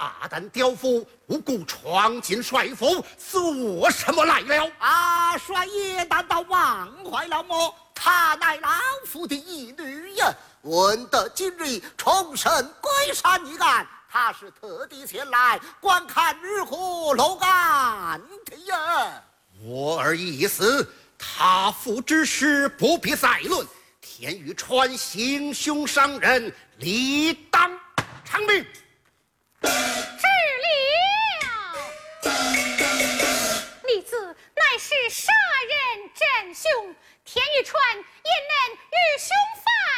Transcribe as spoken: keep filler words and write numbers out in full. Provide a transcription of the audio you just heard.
大胆刁妇，无故闯进帅府，做什么来了？ 啊，帅爷难道忘怀了么？她乃老夫的义女呀！闻得今日重审归山一案，他是特地前来观看日后龙案的呀。 我儿意思，他父之事不必再论。田玉川行凶伤人，理当偿命。 知了，李子乃是杀人真凶，田玉川也能与凶犯